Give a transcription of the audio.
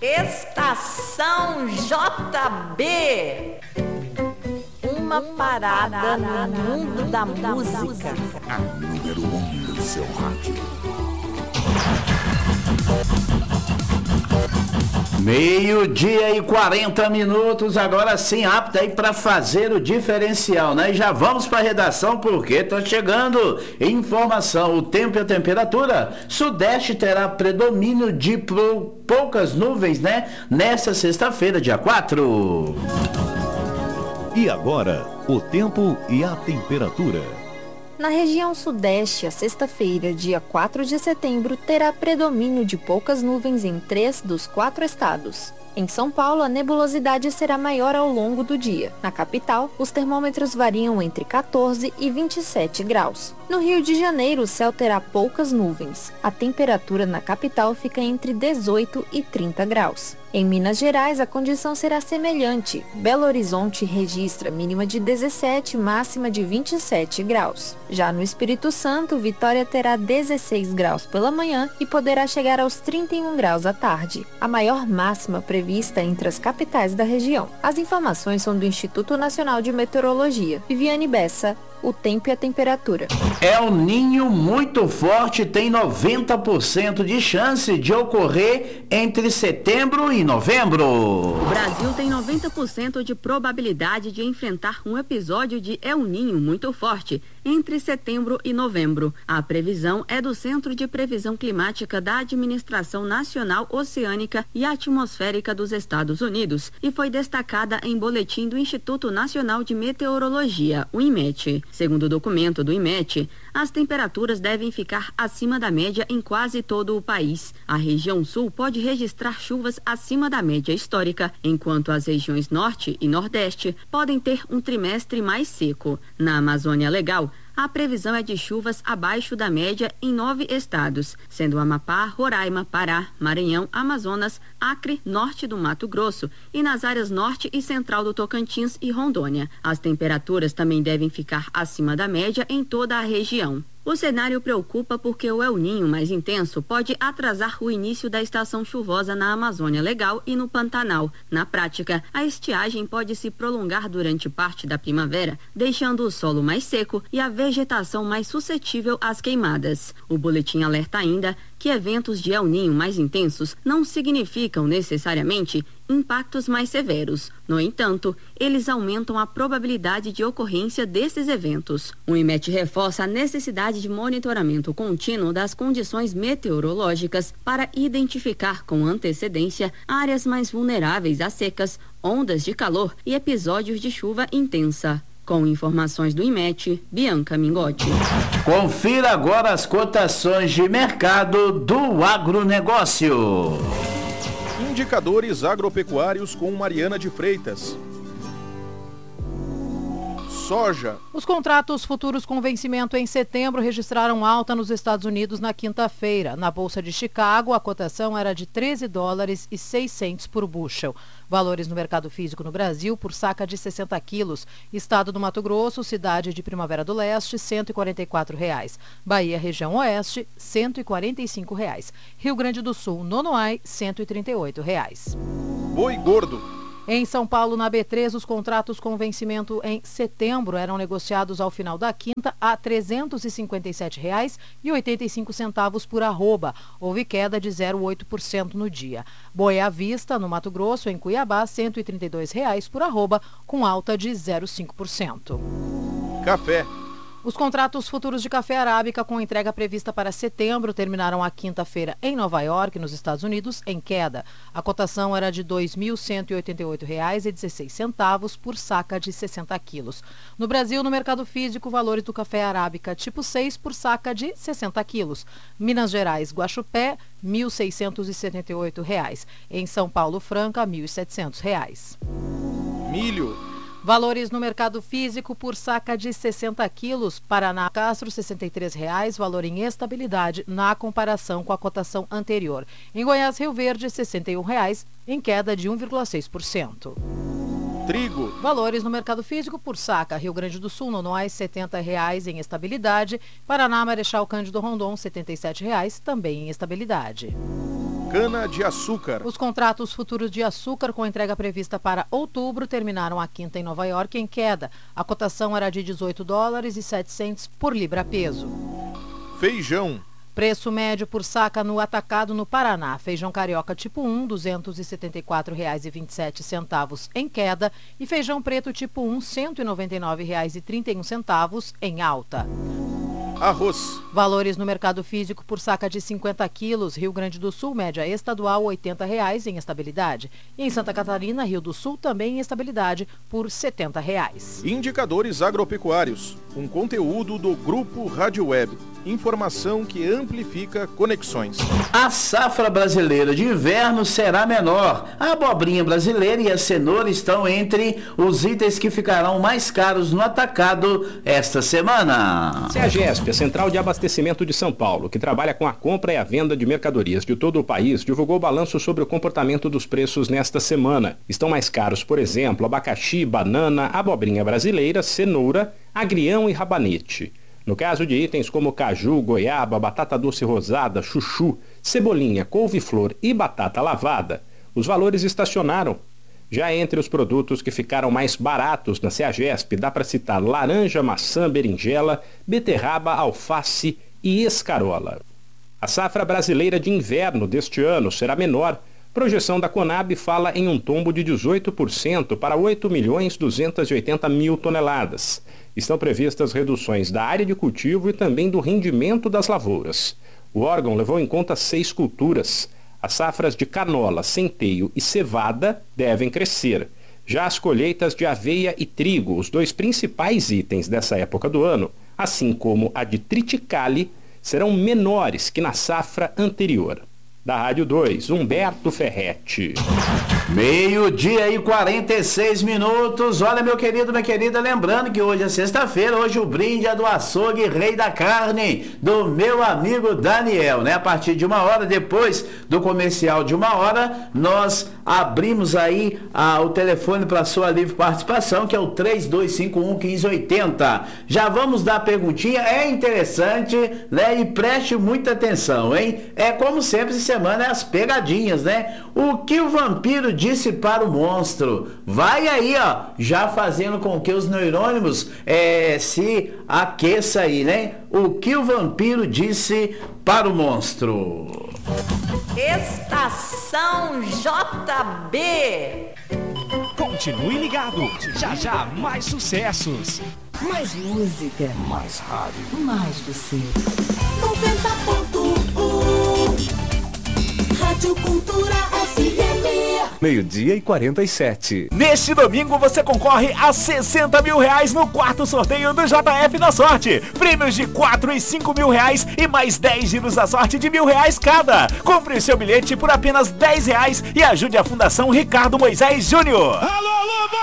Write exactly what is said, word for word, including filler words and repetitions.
Estação J B. Uma parada no mundo da música. A número um do seu rádio. Meio-dia e quarenta minutos, agora sim apta aí para fazer o diferencial, né? E já vamos para a redação porque tá chegando informação, o tempo e a temperatura. Sudeste terá predomínio de poucas nuvens, né? Nesta sexta-feira, dia quatro. E agora, o tempo e a temperatura. Na região sudeste, a sexta-feira, dia quatro de setembro, terá predomínio de poucas nuvens em três dos quatro estados. Em São Paulo, a nebulosidade será maior ao longo do dia. Na capital, os termômetros variam entre quatorze e vinte e sete graus. No Rio de Janeiro, o céu terá poucas nuvens. A temperatura na capital fica entre dezoito e trinta graus. Em Minas Gerais, a condição será semelhante. Belo Horizonte registra mínima de dezessete, máxima de vinte e sete graus. Já no Espírito Santo, Vitória terá dezesseis graus pela manhã e poderá chegar aos trinta e um graus à tarde, a maior máxima prevista entre as capitais da região. As informações são do Instituto Nacional de Meteorologia. Viviane Bessa, o tempo e a temperatura. El Ninho muito forte tem noventa por cento de chance de ocorrer entre setembro e novembro. O Brasil tem noventa por cento de probabilidade de enfrentar um episódio de El Ninho muito forte entre setembro e novembro. A previsão é do Centro de Previsão Climática da Administração Nacional Oceânica e Atmosférica dos Estados Unidos e foi destacada em boletim do Instituto Nacional de Meteorologia, o IMET. Segundo o documento do IMET, as temperaturas devem ficar acima da média em quase todo o país. A região sul pode registrar chuvas acima da média histórica, enquanto as regiões norte e nordeste podem ter um trimestre mais seco. Na Amazônia Legal, a previsão é de chuvas abaixo da média em nove estados, sendo Amapá, Roraima, Pará, Maranhão, Amazonas, Acre, norte do Mato Grosso e nas áreas norte e central do Tocantins e Rondônia. As temperaturas também devem ficar acima da média em toda a região. O cenário preocupa porque o El Ninho mais intenso pode atrasar o início da estação chuvosa na Amazônia Legal e no Pantanal. Na prática, a estiagem pode se prolongar durante parte da primavera, deixando o solo mais seco e a vegetação mais suscetível às queimadas. O boletim alerta ainda que eventos de El Ninho mais intensos não significam necessariamente impactos mais severos. No entanto, eles aumentam a probabilidade de ocorrência desses eventos. O IMET reforça a necessidade de monitoramento contínuo das condições meteorológicas para identificar com antecedência áreas mais vulneráveis a secas, ondas de calor e episódios de chuva intensa. Com informações do IMET, Bianca Mingotti. Confira agora as cotações de mercado do agronegócio. Indicadores agropecuários com Mariana de Freitas. Soja. Os contratos futuros com vencimento em setembro registraram alta nos Estados Unidos na quinta-feira. Na Bolsa de Chicago, a cotação era de treze dólares e seiscentos por bushel. Valores no mercado físico no Brasil por saca de sessenta quilos. Estado do Mato Grosso, cidade de Primavera do Leste, cento e quarenta e quatro reais. Bahia, região oeste, cento e quarenta e cinco reais. Rio Grande do Sul, Nonoai, cento e trinta e oito reais. Boi gordo. Em São Paulo, na B três, os contratos com vencimento em setembro eram negociados ao final da quinta a trezentos e cinquenta e sete reais e oitenta e cinco centavos por arroba. Houve queda de zero vírgula oito por cento no dia. Boi à vista, no Mato Grosso, em Cuiabá, cento e trinta e dois reais por arroba, com alta de zero vírgula cinco por cento. Café. Os contratos futuros de café arábica com entrega prevista para setembro terminaram a quinta-feira em Nova York, nos Estados Unidos, em queda. A cotação era de dois mil cento e oitenta e oito reais e dezesseis centavos por saca de sessenta quilos. No Brasil, no mercado físico, valores do café arábica tipo seis por saca de sessenta quilos. Minas Gerais, Guaxupé, mil seiscentos e setenta e oito reais. Em São Paulo, Franca, mil e setecentos reais. Milho. Valores no mercado físico por saca de sessenta quilos. Paraná, Castro, sessenta e três reais, valor em estabilidade na comparação com a cotação anterior. Em Goiás, Rio Verde, sessenta e um reais, em queda de um vírgula seis por cento. Trigo. Valores no mercado físico por saca. Rio Grande do Sul, Nonoai, setenta reais em estabilidade. Paraná, Marechal Cândido Rondon, setenta e sete reais, também em estabilidade. cana-de-açúcar. Os contratos futuros de açúcar com entrega prevista para outubro terminaram a quinta em Nova York em queda. A cotação era de dezoito dólares e setecentos por libra-peso. Feijão. Preço médio por saca no atacado no Paraná. Feijão carioca tipo um, duzentos e setenta e quatro reais e vinte e sete centavos em queda. E feijão preto tipo um, cento e noventa e nove reais e trinta e um centavos em alta. Arroz. Valores no mercado físico por saca de cinquenta quilos. Rio Grande do Sul, média estadual, oitenta reais em estabilidade. E em Santa Catarina, Rio do Sul, também em estabilidade por setenta reais. Indicadores agropecuários. Um conteúdo do Grupo Rádio Web. Informação que amplifica conexões. A safra brasileira de inverno será menor. A abobrinha brasileira e a cenoura estão entre os itens que ficarão mais caros no atacado esta semana. CEAGESP, a Central de Abastecimento de São Paulo, que trabalha com a compra e a venda de mercadorias de todo o país, divulgou balanço sobre o comportamento dos preços nesta semana. Estão mais caros, por exemplo, abacaxi, banana, abobrinha brasileira, cenoura, agrião e rabanete. No caso de itens como caju, goiaba, batata doce rosada, chuchu, cebolinha, couve-flor e batata lavada, os valores estacionaram. Já entre os produtos que ficaram mais baratos na CEAGESP, dá para citar laranja, maçã, berinjela, beterraba, alface e escarola. A safra brasileira de inverno deste ano será menor. Projeção da Conab fala em um tombo de dezoito por cento para oito milhões duzentos e oitenta mil toneladas. Estão previstas reduções da área de cultivo e também do rendimento das lavouras. O órgão levou em conta seis culturas. As safras de canola, centeio e cevada devem crescer. Já as colheitas de aveia e trigo, os dois principais itens dessa época do ano, assim como a de triticale, serão menores que na safra anterior. Da Rádio dois, Humberto Ferretti. Meio-dia e quarenta e seis minutos. Olha, meu querido, minha querida, lembrando que hoje é sexta-feira, hoje o brinde é do açougue Rei da Carne, do meu amigo Daniel, né? A partir de uma hora, depois do comercial de uma hora, nós abrimos aí ah, o telefone para sua livre participação, que é o três dois cinco um, um cinco oito zero. Já vamos dar a perguntinha, é interessante, né? E preste muita atenção, hein? É como sempre, essa semana é as pegadinhas, né? O que o vampiro disse para o monstro? Vai aí, ó, já fazendo com que os neurônimos é, se aqueça aí, né? O que o vampiro disse para o monstro? Estação J B. Continue ligado, já já mais sucessos. Mais música. Mais rádio. Mais você. noventa ponto um Rádio Cultura F M. Meio-dia e quarenta e sete. Neste domingo você concorre a sessenta mil reais no quarto sorteio do J F da Sorte. Prêmios de quatro e cinco mil reais e mais dez giros da sorte de mil reais cada. Compre o seu bilhete por apenas dez reais e ajude a Fundação Ricardo Moisés Júnior. Alô, alô,